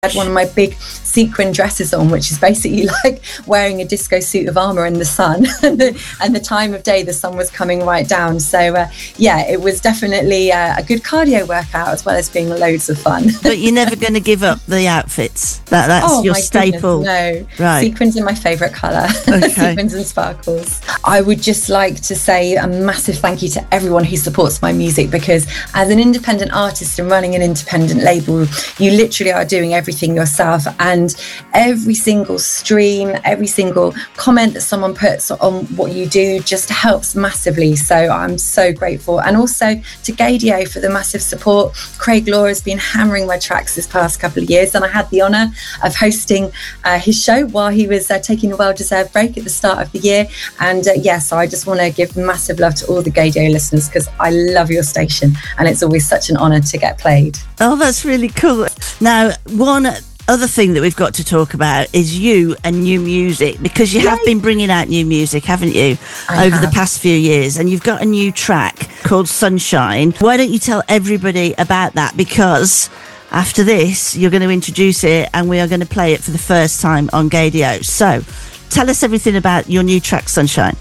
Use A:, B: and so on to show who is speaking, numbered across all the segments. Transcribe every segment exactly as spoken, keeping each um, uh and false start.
A: had one of my big sequin dresses on, which is basically like wearing a disco suit of armour in the sun. and, the, and the time of day, the sun was coming right down. So, uh, yeah, it was definitely uh, a good cardio workout as well as being loads of fun.
B: But you're never going to give up the outfits? That, that's
A: oh,
B: your
A: my
B: staple?
A: Goodness, no.
B: Right.
A: Sequins are my favourite colour.
B: Okay.
A: Sequins and sparkles. I would just like to say a massive thank you to everyone who supports my music, because as an independent artist and running an independent label, you literally are doing everything yourself, and every single stream, every single comment that someone puts on what you do just helps massively. So I'm so grateful. And also to Gaydio for the massive support. Craig Law has been hammering my tracks this past couple of years, and I had the honour of hosting uh, his show while he was uh, taking a well-deserved break at the start of the year. And uh, yes, yeah, so I just want to give massive love to all the Gaydio listeners, because I love your station and it's always such an honour to get played.
B: Oh, that's really cool. Now, one other thing that we've got to talk about is you and new music, because you Yay. have been bringing out new music, haven't you, I over have. the past few years, and you've got a new track called Sunshine. Why don't you tell everybody about that, because after this you're going to introduce it and we are going to play it for the first time on Gaydio. So tell us everything about your new track Sunshine.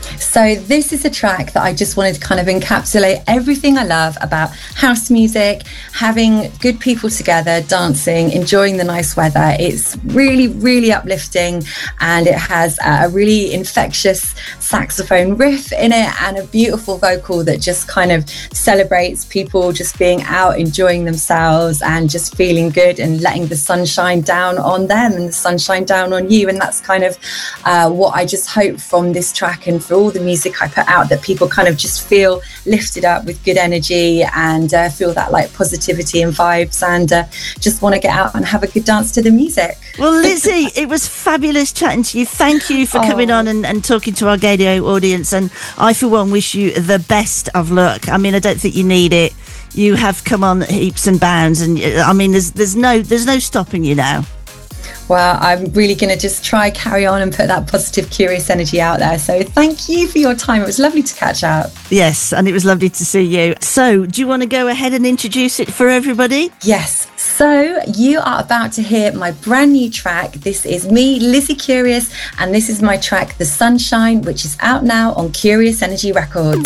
A: So this is a track that I just wanted to kind of encapsulate everything I love about house music, having good people together, dancing, enjoying the nice weather. It's really, really uplifting, and it has a really infectious saxophone riff in it and a beautiful vocal that just kind of celebrates people just being out, enjoying themselves and just feeling good and letting the sunshine down on them and the sunshine down on you. And that's kind of uh, what I just hope from this track and for all the music I put out, that people kind of just feel lifted up with good energy and uh, feel that like positivity and vibes, and uh, just want to get out and have a good dance to the music.
B: Well, Lizzie, it was fabulous chatting to you. Thank you for
A: oh.
B: coming on and, and talking to our Gaydio audience, and I for one wish you the best of luck. I mean, I don't think you need it. You have come on heaps and bounds, and I mean there's there's no there's no stopping you now.
A: Well, I'm really going to just try carry on and put that positive, curious energy out there. So thank you for your time. It was lovely to catch up.
B: Yes, and it was lovely to see you. So do you want to go ahead and introduce it for everybody?
A: Yes. So you are about to hear my brand new track. This is me, Lizzie Curious, and this is my track, The Sunshine, which is out now on Curious Energy Records.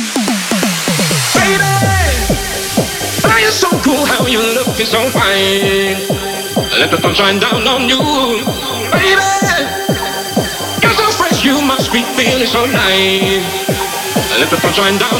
C: Baby, are you so cool? How you looking so fine? Let the sun shine down on you, baby. You're so fresh, you must be feeling so nice. Let the sun shine down